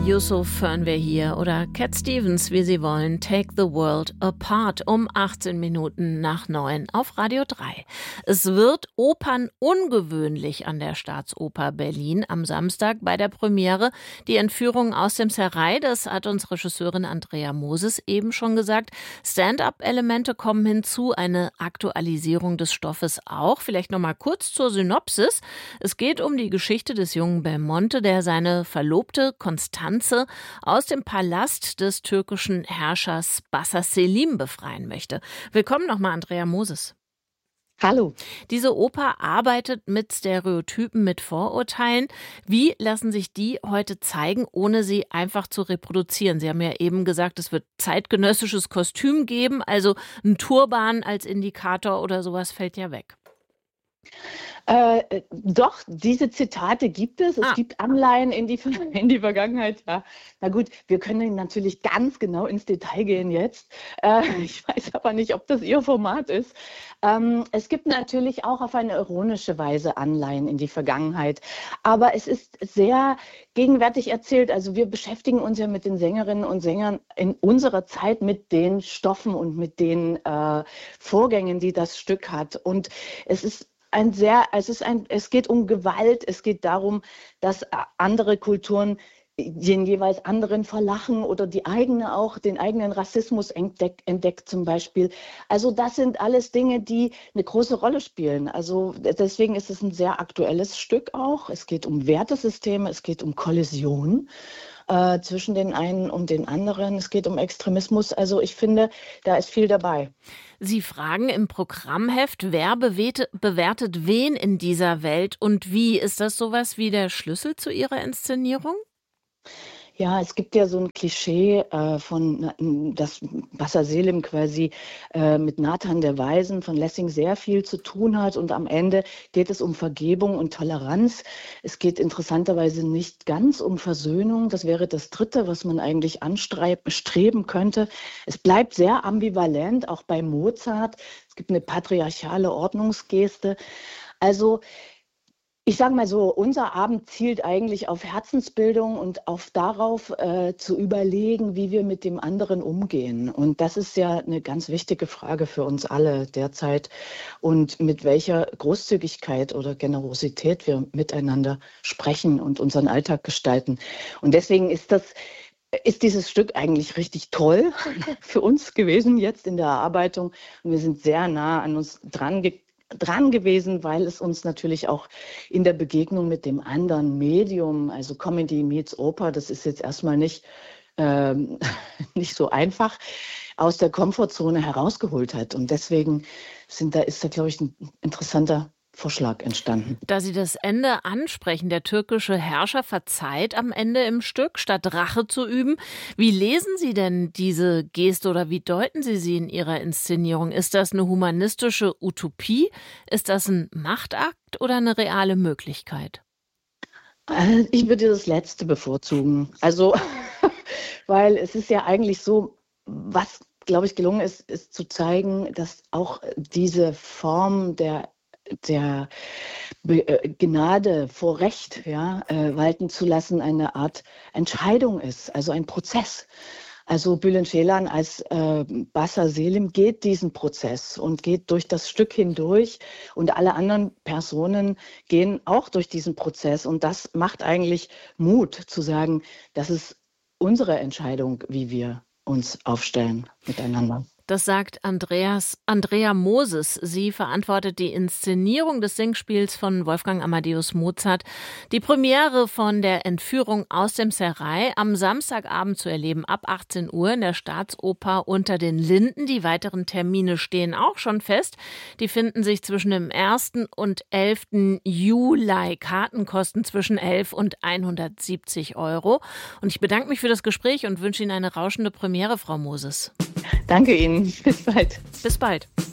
Yusuf hören wir hier oder Cat Stevens, wie Sie wollen, Take the World Apart um 18 Minuten nach 9 auf Radio 3. Es wird opernungewöhnlich an der Staatsoper Berlin am Samstag bei der Premiere. Die Entführung aus dem Serail, das hat uns Regisseurin Andrea Moses eben schon gesagt. Stand-up-Elemente kommen hinzu, eine Aktualisierung des Stoffes auch. Vielleicht noch mal kurz zur Synopsis. Es geht um die Geschichte des jungen Belmonte, der seine Verlobte Constanze aus dem Palast des türkischen Herrschers Bassa Selim befreien möchte. Willkommen nochmal, Andrea Moses. Hallo. Diese Oper arbeitet mit Stereotypen, mit Vorurteilen. Wie lassen sich die heute zeigen, ohne sie einfach zu reproduzieren? Sie haben ja eben gesagt, es wird zeitgenössisches Kostüm geben, also ein Turban als Indikator oder sowas fällt ja weg. Doch, diese Zitate gibt es. Es gibt Anleihen in die Vergangenheit. Ja. Na gut, wir können natürlich ganz genau ins Detail gehen jetzt. Ich weiß aber nicht, ob das Ihr Format ist. Es gibt natürlich auch auf eine ironische Weise Anleihen in die Vergangenheit. Aber es ist sehr gegenwärtig erzählt. Also wir beschäftigen uns ja mit den Sängerinnen und Sängern in unserer Zeit mit den Stoffen und mit den Vorgängen, die das Stück hat. Und es geht um Gewalt, es geht darum, dass andere Kulturen den jeweils anderen verlachen oder den eigenen Rassismus entdeckt zum Beispiel. Also das sind alles Dinge, die eine große Rolle spielen. Also deswegen ist es ein sehr aktuelles Stück auch. Es geht um Wertesysteme, es geht um Kollision zwischen den einen und den anderen. Es geht um Extremismus. Also ich finde, da ist viel dabei. Sie fragen im Programmheft, wer bewertet wen in dieser Welt und wie? Ist das sowas wie der Schlüssel zu Ihrer Inszenierung? Ja, es gibt ja so ein Klischee dass Bassa Selim quasi mit Nathan der Weisen von Lessing sehr viel zu tun hat und am Ende geht es um Vergebung und Toleranz. Es geht interessanterweise nicht ganz um Versöhnung. Das wäre das Dritte, was man eigentlich streben könnte. Es bleibt sehr ambivalent, auch bei Mozart. Es gibt eine patriarchale Ordnungsgeste. Also ich sage mal so, unser Abend zielt eigentlich auf Herzensbildung und darauf zu überlegen, wie wir mit dem anderen umgehen. Und das ist ja eine ganz wichtige Frage für uns alle derzeit und mit welcher Großzügigkeit oder Generosität wir miteinander sprechen und unseren Alltag gestalten. Und deswegen ist dieses Stück eigentlich richtig toll für uns gewesen jetzt in der Erarbeitung. Und wir sind sehr nah an uns dran gewesen, weil es uns natürlich auch in der Begegnung mit dem anderen Medium, also Comedy meets Oper, das ist jetzt erstmal nicht so einfach, aus der Komfortzone herausgeholt hat. Und deswegen ist da, glaube ich, ein interessanter Vorschlag entstanden. Da Sie das Ende ansprechen, der türkische Herrscher verzeiht am Ende im Stück, statt Rache zu üben. Wie lesen Sie denn diese Geste oder wie deuten Sie sie in Ihrer Inszenierung? Ist das eine humanistische Utopie? Ist das ein Machtakt oder eine reale Möglichkeit? Ich würde das Letzte bevorzugen. Also, weil es ist ja eigentlich so, was, glaube ich, gelungen ist zu zeigen, dass auch diese Form der Gnade vor Recht walten zu lassen, eine Art Entscheidung ist, also ein Prozess. Also Bülent Ceylan als Bassa Selim geht diesen Prozess und geht durch das Stück hindurch und alle anderen Personen gehen auch durch diesen Prozess und das macht eigentlich Mut zu sagen, das ist unsere Entscheidung, wie wir uns aufstellen miteinander. Das sagt Andrea Moses. Sie verantwortet die Inszenierung des Singspiels von Wolfgang Amadeus Mozart. Die Premiere von der Entführung aus dem Serail am Samstagabend zu erleben, ab 18 Uhr in der Staatsoper Unter den Linden. Die weiteren Termine stehen auch schon fest. Die finden sich zwischen dem 1. und 11. Juli. Karten kosten zwischen 11 und 170 €. Und ich bedanke mich für das Gespräch und wünsche Ihnen eine rauschende Premiere, Frau Moses. Danke Ihnen. Bis bald. Bis bald.